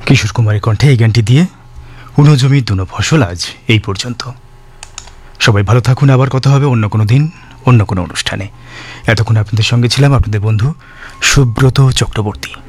কিশোর কুমারের কণ্ঠে এই গানটি দিয়ে উনো জমির দুনো ফসল আজ এই পর্যন্ত। সবাই ভালো থাকুন, আবার কথা হবে অন্য কোনো দিন অন্য কোনো অনুষ্ঠানে। এতক্ষণ আপনাদের সঙ্গে ছিলাম আপনাদের বন্ধু সুব্রত চক্রবর্তী।